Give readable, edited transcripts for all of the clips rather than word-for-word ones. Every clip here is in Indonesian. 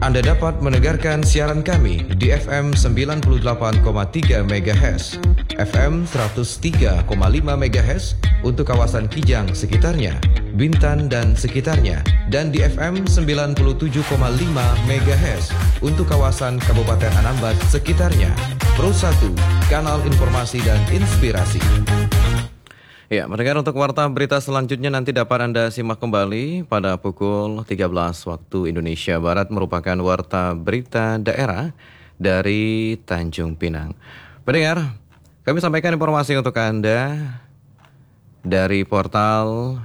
Anda dapat mendengarkan siaran kami di FM 98,3 MHz, FM 103,5 MHz untuk kawasan Kijang sekitarnya, Bintan dan sekitarnya, dan di FM 97,5 MHz untuk kawasan Kabupaten Anambas sekitarnya. Pro 1, kanal informasi dan inspirasi. Ya, mendengar untuk warta berita selanjutnya nanti dapat Anda simak kembali pada pukul 13 waktu Indonesia Barat, merupakan warta berita daerah dari Tanjung Pinang. Pendengar, kami sampaikan informasi untuk Anda dari portal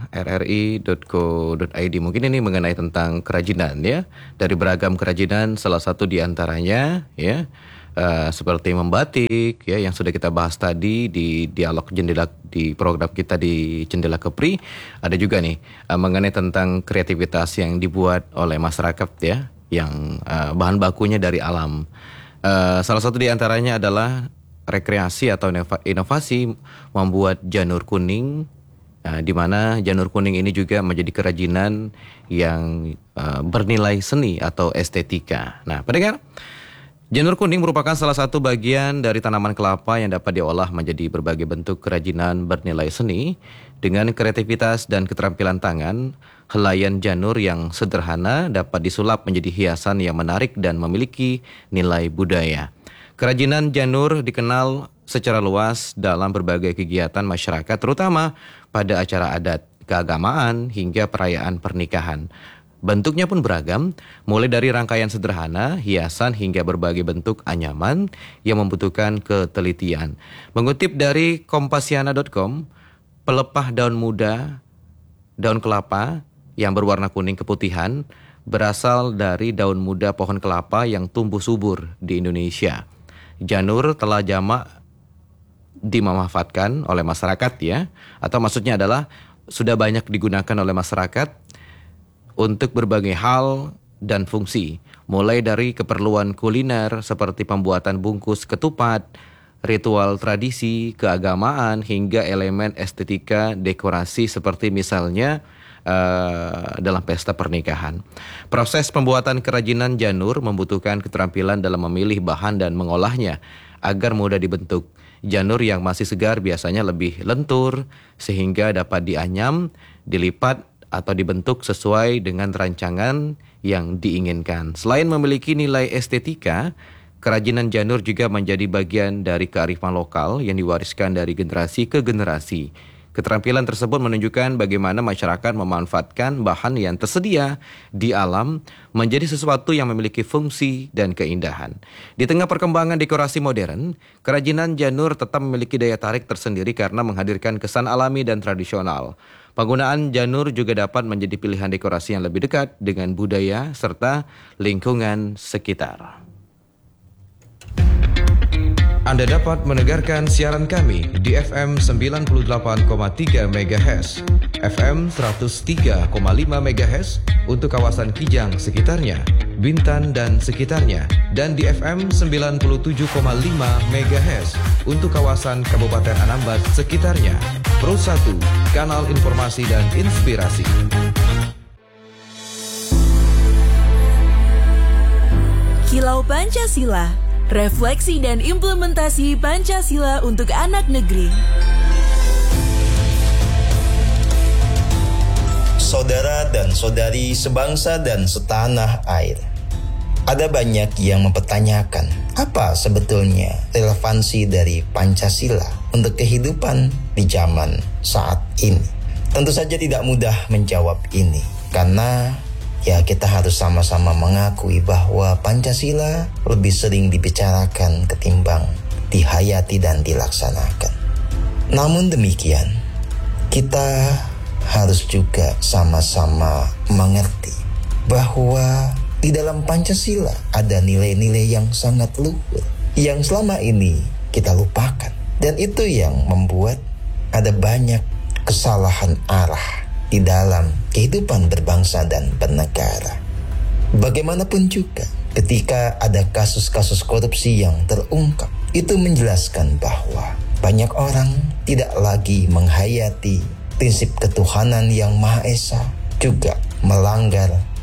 rri.co.id. Mungkin ini mengenai tentang kerajinan ya, dari beragam kerajinan, salah satu di antaranya ya, seperti membatik ya, yang sudah kita bahas tadi di dialog jendela di program kita di Jendela Kepri. Ada juga nih mengenai tentang kreativitas yang dibuat oleh masyarakat ya, yang bahan bakunya dari alam. Salah satu di antaranya adalah rekreasi atau inovasi membuat janur kuning, di mana janur kuning ini juga menjadi kerajinan yang bernilai seni atau estetika. Nah, pendengar, janur kuning merupakan salah satu bagian dari tanaman kelapa yang dapat diolah menjadi berbagai bentuk kerajinan bernilai seni. Dengan kreativitas dan keterampilan tangan, helaian janur yang sederhana dapat disulap menjadi hiasan yang menarik dan memiliki nilai budaya. Kerajinan janur dikenal secara luas dalam berbagai kegiatan masyarakat, terutama pada acara adat, keagamaan, hingga perayaan pernikahan. Bentuknya pun beragam, mulai dari rangkaian sederhana, hiasan, hingga berbagai bentuk anyaman yang membutuhkan ketelitian. Mengutip dari kompasiana.com, pelepah daun muda, daun kelapa yang berwarna kuning keputihan berasal dari daun muda pohon kelapa yang tumbuh subur di Indonesia. Janur telah jamak dimanfaatkan oleh masyarakat ya, atau maksudnya adalah sudah banyak digunakan oleh masyarakat untuk berbagai hal dan fungsi, mulai dari keperluan kuliner seperti pembuatan bungkus ketupat, ritual tradisi, keagamaan, hingga elemen estetika dekorasi seperti misalnya dalam pesta pernikahan. Proses pembuatan kerajinan janur membutuhkan keterampilan dalam memilih bahan dan mengolahnya agar mudah dibentuk. Janur yang masih segar biasanya lebih lentur sehingga dapat dianyam, dilipat, atau dibentuk sesuai dengan rancangan yang diinginkan. Selain memiliki nilai estetika, kerajinan janur juga menjadi bagian dari kearifan lokal yang diwariskan dari generasi ke generasi. Keterampilan tersebut menunjukkan bagaimana masyarakat memanfaatkan bahan yang tersedia di alam menjadi sesuatu yang memiliki fungsi dan keindahan. Di tengah perkembangan dekorasi modern, kerajinan janur tetap memiliki daya tarik tersendiri karena menghadirkan kesan alami dan tradisional. Penggunaan janur juga dapat menjadi pilihan dekorasi yang lebih dekat dengan budaya serta lingkungan sekitar. Anda dapat mendengarkan siaran kami di FM 98,3 MHz, FM 103,5 MHz untuk kawasan Kijang sekitarnya, Bintan dan sekitarnya, dan di FM 97,5 MHz untuk kawasan Kabupaten Anambas sekitarnya. Pro 1, kanal informasi dan inspirasi. Kilau Pancasila, refleksi dan implementasi Pancasila untuk anak negeri. Saudara dan saudari sebangsa dan setanah air, ada banyak yang mempertanyakan apa sebetulnya relevansi dari Pancasila untuk kehidupan di zaman saat ini. Tentu saja tidak mudah menjawab ini, karena ya kita harus sama-sama mengakui bahwa Pancasila lebih sering dibicarakan ketimbang dihayati dan dilaksanakan. Namun demikian, kita harus juga sama-sama mengerti bahwa di dalam Pancasila ada nilai-nilai yang sangat luhur yang selama ini kita lupakan. Dan itu yang membuat ada banyak kesalahan arah di dalam kehidupan berbangsa dan bernegara. Bagaimanapun juga, ketika ada kasus-kasus korupsi yang terungkap, itu menjelaskan bahwa banyak orang tidak lagi menghayati prinsip ketuhanan yang Maha Esa, juga melanggar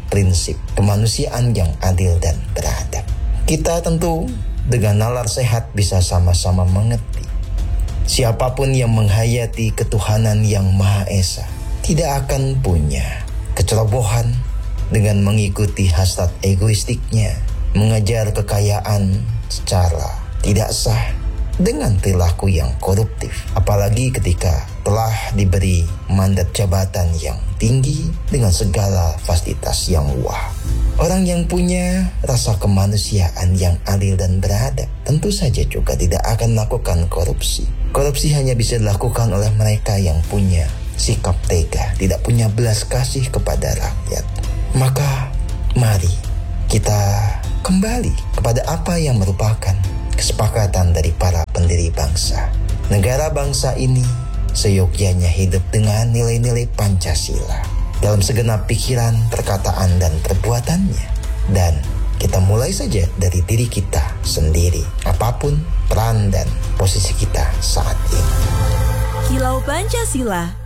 prinsip kemanusiaan yang adil dan beradab. Kita tentu dengan nalar sehat bisa sama-sama mengerti, siapapun yang menghayati ketuhanan yang Maha Esa tidak akan punya kecerobohan dengan mengikuti hasrat egoistiknya, mengejar kekayaan secara tidak sah dengan perilaku yang koruptif, apalagi ketika telah diberi mandat jabatan yang tinggi dengan segala fasilitas yang wah. Orang yang punya rasa kemanusiaan yang adil dan beradab tentu saja juga tidak akan melakukan korupsi. Korupsi hanya bisa dilakukan oleh mereka yang punya sikap tega, tidak punya belas kasih kepada rakyat. Maka mari kita kembali kepada apa yang merupakan kesepakatan dari para pendiri bangsa. Negara bangsa ini seyogyanya hidup dengan nilai-nilai Pancasila dalam segenap pikiran, perkataan, dan perbuatannya. Dan kita mulai saja dari diri kita sendiri, apapun peran dan posisi kita saat ini. Kilau Pancasila,